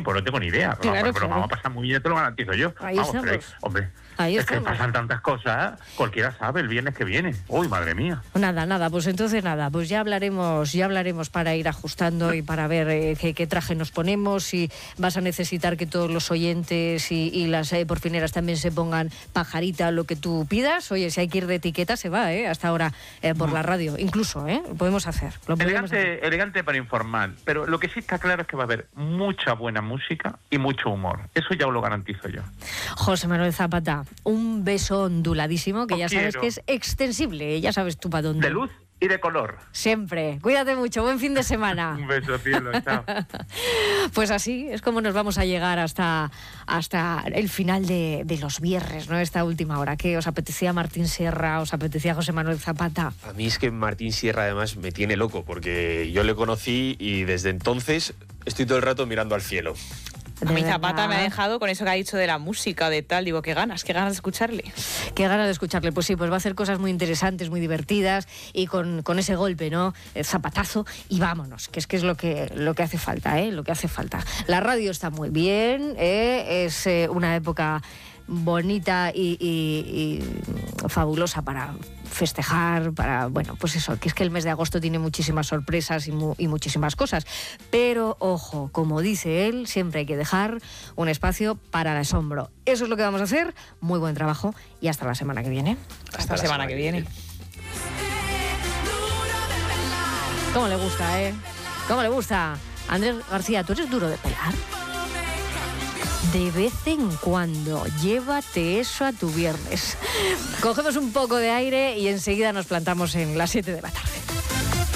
pues no tengo ni idea. Claro, pero vamos a pasar muy bien, te lo garantizo yo. Ahí vamos, estamos. pero, hombre, Ahí es que estamos. pasan tantas cosas, cualquiera sabe el viernes que viene. Uy, madre mía. Nada, pues entonces nada, pues ya hablaremos para ir ajustando y para ver qué traje nos ponemos, si vas a necesitar que todos los oyentes y las porfineras también se pongan pajarita, lo que tú pidas. Oye, si hay que ir de etiqueta, se va, hasta ahora por la radio, incluso, lo podemos hacer. Elegante para informar, pero lo que sí está claro es que va a haber mucha buena música y mucho humor. Eso ya os lo garantizo yo. José Manuel Zapata, un beso onduladísimo, que Os ya sabes quiero. que es extensible, ya sabes tú para dónde. De luz y de color. Siempre. Cuídate mucho, buen fin de semana. Un beso, cielo, chao. Pues así es como nos vamos a llegar hasta el final de los viernes, ¿no? Esta última hora. ¿Qué os apetecía Martín Sierra? ¿Os apetecía José Manuel Zapata? A mí es que Martín Sierra además me tiene loco, porque yo le conocí y desde entonces estoy todo el rato mirando al cielo. A mí Zapata verdad. me ha dejado con eso que ha dicho de la música, de tal. Digo, qué ganas de escucharle. Qué ganas de escucharle. Pues sí, pues va a hacer cosas muy interesantes, muy divertidas y con ese golpe, ¿no? El zapatazo y vámonos, que es lo que hace falta, lo que hace falta. La radio está muy bien, es una época bonita y fabulosa para festejar, pues eso, que es que el mes de agosto tiene muchísimas sorpresas y muchísimas cosas, pero ojo, como dice él, siempre hay que dejar un espacio para el asombro. Eso es lo que vamos a hacer. Muy buen trabajo y hasta la semana que viene. Hasta la semana que viene. ¿Cómo le gusta, ¿Cómo le gusta? Andrés García, ¿tú eres duro de pelar? De vez en cuando, llévate eso a tu viernes. Cogemos un poco de aire y enseguida nos plantamos en las 7 de la tarde.